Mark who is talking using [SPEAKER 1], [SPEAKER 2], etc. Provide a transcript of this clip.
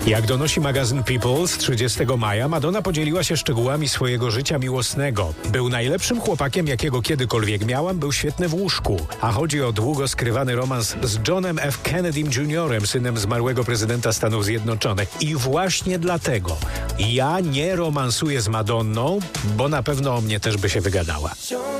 [SPEAKER 1] Jak donosi magazyn People z 30 maja, Madonna podzieliła się szczegółami swojego życia miłosnego. Był najlepszym chłopakiem, jakiego kiedykolwiek miałam, był świetny w łóżku. A chodzi o długo skrywany romans z Johnem F. Kennedym Jr., synem zmarłego prezydenta Stanów Zjednoczonych. I właśnie dlatego ja nie romansuję z Madonną, bo na pewno o mnie też by się wygadała.